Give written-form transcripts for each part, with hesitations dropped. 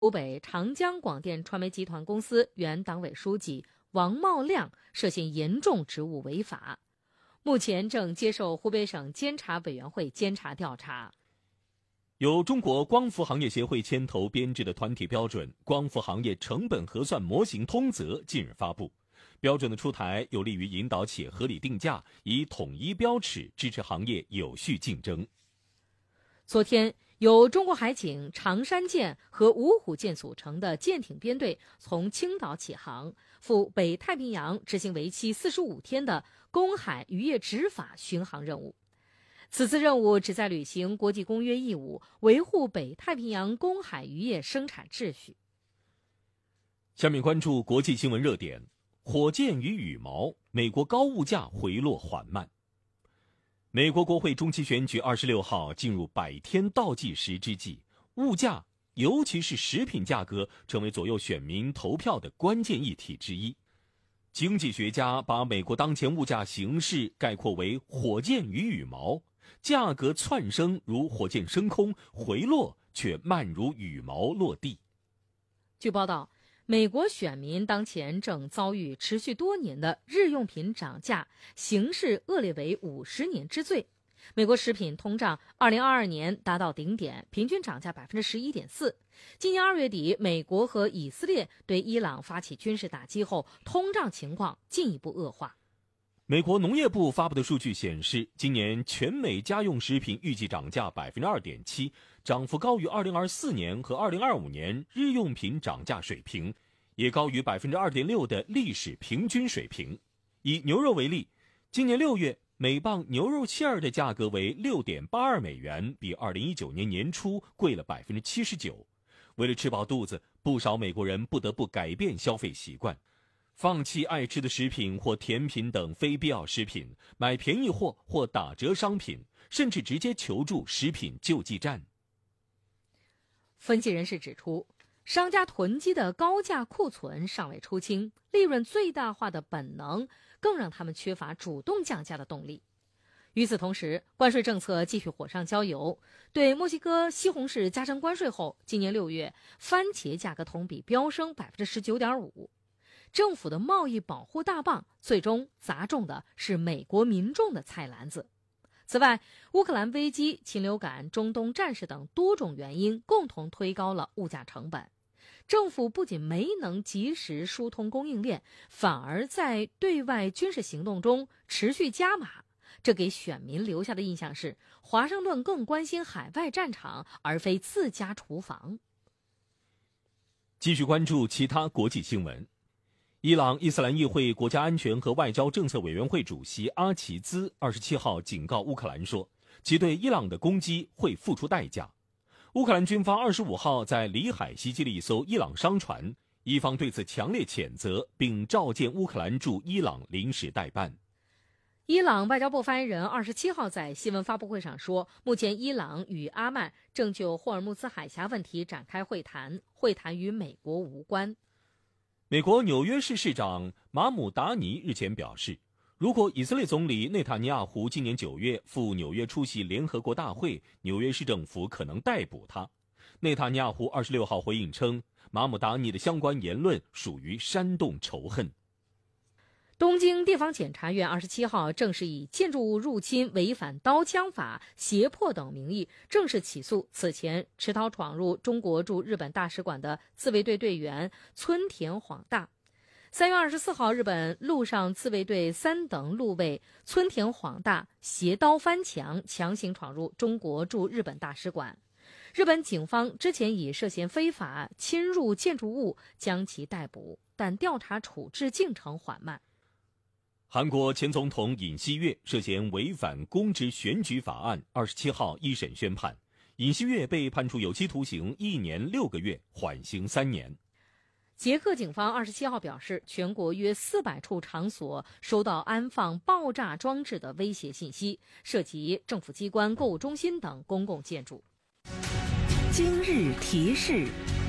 湖北长江广电传媒集团公司原党委书记王茂亮涉嫌严重职务违法，目前正接受湖北省监察委员会监察调查。 由中国光伏行业协会牵头编制的团体标准《光伏行业成本核算模型通则》近日发布，标准的出台有利于引导企业合理定价，以统一标尺支持行业有序竞争。 昨天，由中国海警、常山舰和芜湖舰组成的舰艇编队从青岛起航，赴北太平洋执行为期45天的公海渔业执法巡航任务。此次任务旨在履行国际公约义务，维护北太平洋公海渔业生产秩序。 下面关注国际新闻热点：火箭与羽毛，美国高物价回落缓慢。美国国会中期选举26号进入100天倒计时之际，物价，尤其是食品价格，成为左右选民投票的关键议题之一。经济学家把美国当前物价形势概括为火箭与羽毛，价格窜升如火箭升空，回落却慢如羽毛落地。 据报道，美国选民当前正遭遇持续多年的日用品涨价，形势恶劣为50年之最。美国食品通胀2022年达到顶点，平均涨价11.4%。今年2月底，美国和以色列对伊朗发起军事打击后，通胀情况进一步恶化。 美国农业部发布的数据显示，今年全美家用食品预计涨价2.7%，涨幅高于2024年和2025年日用品涨价水平，也高于2.6%的历史平均水平。以牛肉为例，今年6月每磅牛肉馅儿的价格为6.82美元，比2019年年初贵了79%。为了吃饱肚子，不少美国人不得不改变消费习惯，放弃爱吃的食品或甜品等非必要食品，买便宜货或打折商品，甚至直接求助食品救济站。 分析人士指出，商家囤积的高价库存尚未出清，利润最大化的本能更让他们缺乏主动降价的动力。与此同时，关税政策继续火上浇油，对墨西哥西红柿加征关税后，今年6月番茄价格同比飙升19.5%。政府的贸易保护大棒最终砸中的是美国民众的菜篮子。此外，乌克兰危机、禽流感、中东战事等多种原因共同推高了物价成本。政府不仅没能及时疏通供应链，反而在对外军事行动中持续加码。这给选民留下的印象是，华盛顿更关心海外战场，而非自家厨房。 继续关注其他国际新闻。伊朗伊斯兰议会国家安全和外交政策委员会主席阿齐兹27号警告乌克兰说，其对伊朗的攻击会付出代价。乌克兰军方25号在里海袭击了一艘伊朗商船，伊方对此强烈谴责，并召见乌克兰驻伊朗临时代办。 伊朗外交部发言人27号在新闻发布会上说，目前伊朗与阿曼正就霍尔木兹海峡问题展开会谈，会谈与美国无关。 美国纽约市市长马姆达尼日前表示，如果以色列总理内塔尼亚胡今年9月赴纽约出席联合国大会，纽约市政府可能逮捕他。内塔尼亚胡26号回应称，马姆达尼的相关言论属于煽动仇恨。 东京地方检察院27号正式以建筑物入侵、违反刀枪法、胁迫等名义正式起诉此前持刀闯入中国驻日本大使馆的自卫队队员村田晃大。3月24号，日本陆上自卫队3等陆尉村田晃大携刀翻墙，强行闯入中国驻日本大使馆。日本警方之前以涉嫌非法侵入建筑物将其逮捕，但调查处置进程缓慢。 韩国前总统尹锡悦涉嫌违反公职选举法案，27号一审宣判，尹锡悦被判处有期徒刑1年6个月，缓刑3年。 捷克警方27号表示，全国约400处场所收到安放爆炸装置的威胁信息，涉及政府机关、购物中心等公共建筑。 今日提示：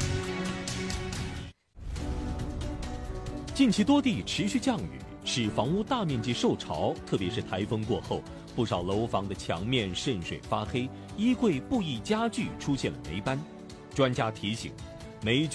近期多地持续降雨，使房屋大面积受潮，特别是台风过后，不少楼房的墙面渗水发黑，衣柜、布艺家具出现了霉斑。专家提醒， 美